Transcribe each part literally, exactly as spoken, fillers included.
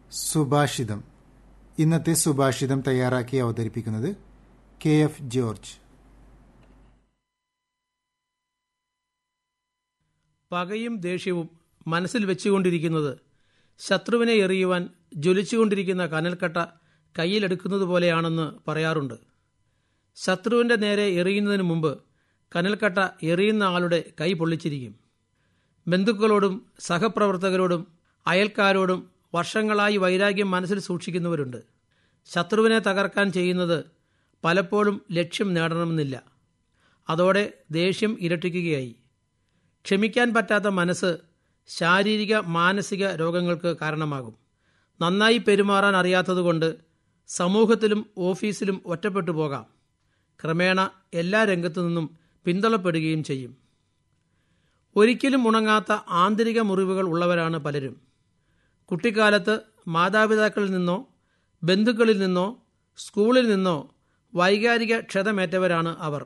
സുഭാഷിതം. ഇന്നത്തെ സുഭാഷിതം തയ്യാറാക്കി അവതരിപ്പിക്കുന്നത് കെ എഫ് ജോർജ്. പകയും ദേഷ്യവും മനസ്സിൽ വെച്ചുകൊണ്ടിരിക്കുന്നത് ശത്രുവിനെ എറിയുവാൻ ജ്വലിച്ചുകൊണ്ടിരിക്കുന്ന കനൽക്കട്ട കയ്യിലെടുക്കുന്നത് പോലെയാണെന്ന് പറയാറുണ്ട്. ശത്രുവിൻ്റെ നേരെ എറിയുന്നതിന് മുമ്പ് കനൽക്കട്ട എറിയുന്ന ആളുടെ കൈ പൊള്ളിച്ചിരിക്കും. ബന്ധുക്കളോടും സഹപ്രവർത്തകരോടും അയൽക്കാരോടും വർഷങ്ങളായി വൈരാഗ്യം മനസ്സിൽ സൂക്ഷിക്കുന്നവരുണ്ട്. ശത്രുവിനെ തകർക്കാൻ ചെയ്യുന്നത് പലപ്പോഴും ലക്ഷ്യം നേടണമെന്നില്ല. അതോടെ ദേഷ്യം ഇരട്ടിക്കുകയായി. ക്ഷമിക്കാൻ പറ്റാത്ത മനസ്സ് ശാരീരിക മാനസിക രോഗങ്ങൾക്ക് കാരണമാകും. നന്നായി പെരുമാറാൻ അറിയാത്തതുകൊണ്ട് സമൂഹത്തിലും ഓഫീസിലും ഒറ്റപ്പെട്ടു പോകാം. ക്രമേണ എല്ലാ രംഗത്തു നിന്നും പിന്തള്ളപ്പെടുകയും ചെയ്യും. ഒരിക്കലും ഉണങ്ങാത്ത ആന്തരിക മുറിവുകൾ ഉള്ളവരാണ് പലരും. കുട്ടിക്കാലത്ത് മാതാപിതാക്കളിൽ നിന്നോ ബന്ധുക്കളിൽ നിന്നോ സ്കൂളിൽ നിന്നോ വൈകാരിക ക്ഷതമേറ്റവരാണ് അവർ.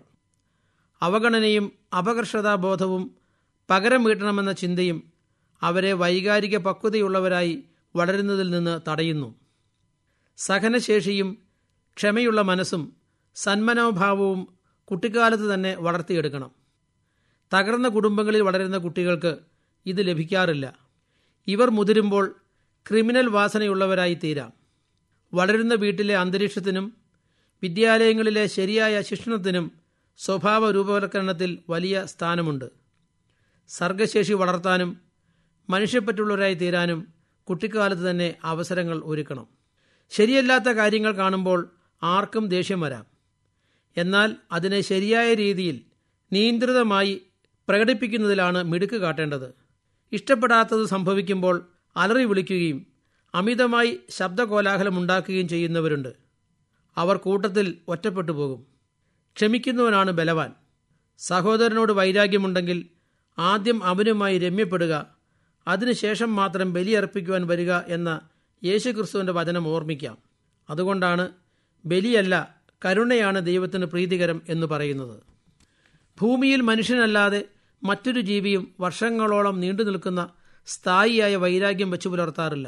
അവഗണനയും അപകർഷതാബോധവും പകരം വീട്ടണമെന്ന ചിന്തയും അവരെ വൈകാരിക പക്വതയുള്ളവരായി വളരുന്നതിൽ നിന്ന് തടയുന്നു. സഹനശേഷിയും ക്ഷമയുള്ള മനസ്സും സന്മനോഭാവവും കുട്ടിക്കാലത്ത് തന്നെ വളർത്തിയെടുക്കണം. തകർന്ന കുടുംബങ്ങളിൽ വളരുന്ന കുട്ടികൾക്ക് ഇത് ലഭിക്കാറില്ല. ഇവർ മുതിരുമ്പോൾ ക്രിമിനൽ വാസനയുള്ളവരായി തീരാം. വളരുന്ന വീട്ടിലെ അന്തരീക്ഷത്തിനും വിദ്യാലയങ്ങളിലെ ശരിയായ ശിക്ഷണത്തിനും സ്വഭാവ രൂപവൽക്കരണത്തിൽ വലിയ സ്ഥാനമുണ്ട്. സർഗശേഷി വളർത്താനും മനുഷ്യപ്പറ്റുള്ളവരായി തീരാനും കുട്ടിക്കാലത്ത് തന്നെ അവസരങ്ങൾ ഒരുക്കണം. ശരിയല്ലാത്ത കാര്യങ്ങൾ കാണുമ്പോൾ ആർക്കും ദേഷ്യം വരാം. എന്നാൽ അതിനെ ശരിയായ രീതിയിൽ നിയന്ത്രിതമായി പ്രകടിപ്പിക്കുന്നതിലാണ് മിടുക്ക് കാട്ടേണ്ടത്. ഇഷ്ടപ്പെടാത്തത് സംഭവിക്കുമ്പോൾ അലറി വിളിക്കുകയും അമിതമായി ശബ്ദകോലാഹലമുണ്ടാക്കുകയും ചെയ്യുന്നവരുണ്ട്. അവർ കൂട്ടത്തിൽ ഒറ്റപ്പെട്ടു പോകും. ക്ഷമിക്കുന്നവനാണ് ബലവാൻ. സഹോദരനോട് വൈരാഗ്യമുണ്ടെങ്കിൽ ആദ്യം അവനുമായി രമ്യപ്പെടുക, അതിനുശേഷം മാത്രം ബലിയർപ്പിക്കുവാൻ വരിക എന്ന യേശുക്രിസ്തുവിൻ്റെ വചനം ഓർമ്മിക്കാം. അതുകൊണ്ടാണ് ബലിയല്ല കരുണയാണ് ദൈവത്തിന് പ്രീതികരം എന്ന് പറയുന്നത്. ഭൂമിയിൽ മനുഷ്യനല്ലാതെ മറ്റൊരു ജീവിയും വർഷങ്ങളോളം നീണ്ടു നിൽക്കുന്ന സ്ഥായിയായ വൈരാഗ്യം വെച്ചു പുലർത്താറില്ല.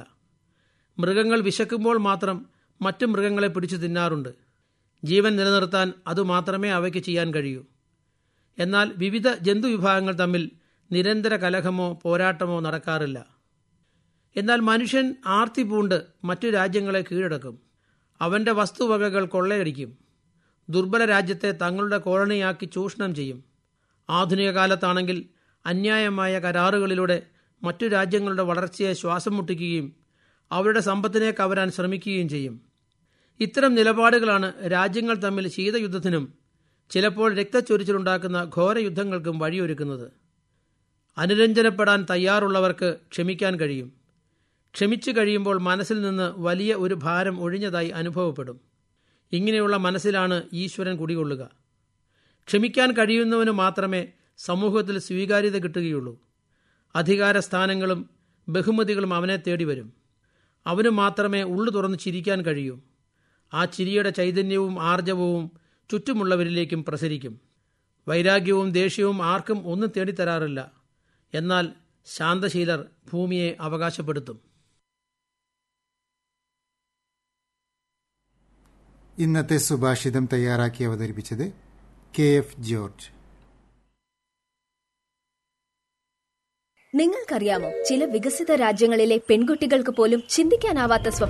മൃഗങ്ങൾ വിശക്കുമ്പോൾ മാത്രം മറ്റു മൃഗങ്ങളെ പിടിച്ചു തിന്നാറുണ്ട്. ജീവൻ നിലനിർത്താൻ അതുമാത്രമേ അവയ്ക്ക് ചെയ്യാൻ കഴിയൂ. എന്നാൽ വിവിധ ജന്തുവിഭാഗങ്ങൾ തമ്മിൽ നിരന്തര കലഹമോ പോരാട്ടമോ നടക്കാറില്ല. എന്നാൽ മനുഷ്യൻ ആർത്തി പൂണ്ട് മറ്റു രാജ്യങ്ങളെ കീഴടക്കും. അവൻ്റെ വസ്തുവകകൾ കൊള്ളയടിക്കും. ദുർബല രാജ്യത്തെ തങ്ങളുടെ കോളനിയാക്കി ചൂഷണം ചെയ്യും. ആധുനിക കാലത്താണെങ്കിൽ അന്യായമായ കരാറുകളിലൂടെ മറ്റു രാജ്യങ്ങളുടെ വളർച്ചയെ ശ്വാസം മുട്ടിക്കുകയും അവരുടെ സമ്പത്തിനെ കവരാൻ ശ്രമിക്കുകയും ചെയ്യും. ഇത്തരം നിലപാടുകളാണ് രാജ്യങ്ങൾ തമ്മിൽ ശീതയുദ്ധത്തിനും ചിലപ്പോൾ രക്തച്ചൊരിച്ചിലുണ്ടാക്കുന്ന ഘോരയുദ്ധങ്ങൾക്കും വഴിയൊരുക്കുന്നത്. അനുരഞ്ജനപ്പെടാൻ തയ്യാറുള്ളവർക്ക് ക്ഷമിക്കാൻ കഴിയും. ക്ഷമിച്ചു കഴിയുമ്പോൾ മനസ്സിൽ നിന്ന് വലിയ ഒരു ഭാരം ഒഴിഞ്ഞതായി അനുഭവപ്പെടും. ഇങ്ങനെയുള്ള മനസ്സിലാണ് ഈശ്വരൻ കുടികൊള്ളുക. ക്ഷമിക്കാൻ കഴിയുന്നവന് മാത്രമേ സമൂഹത്തിൽ സ്വീകാര്യത കിട്ടുകയുള്ളൂ. അധികാര സ്ഥാനങ്ങളും ബഹുമതികളും അവനെ തേടി വരും. അവന് മാത്രമേ ഉള്ളു തുറന്ന് ചിരിക്കാൻ കഴിയൂ. ആ ചിരിയുടെ ചൈതന്യവും ആർജവവും ചുറ്റുമുള്ളവരിലേക്കും പ്രസരിക്കും. വൈരാഗ്യവും ദേഷ്യവും ആർക്കും ഒന്നും തേടിത്തരാറില്ല. എന്നാൽ ശാന്തശീലർ ഭൂമിയെ അവകാശപ്പെടുത്തും. ഇന്നത്തെ സുഭാഷിതം തയ്യാറാക്കി അവതരിപ്പിച്ചത് കെ എഫ് ജോർജ്. നിങ്ങൾക്കറിയാമോ, ചില വികസിത രാജ്യങ്ങളിലെ പെൺകുട്ടികൾക്ക് പോലും ചിന്തിക്കാനാവാത്ത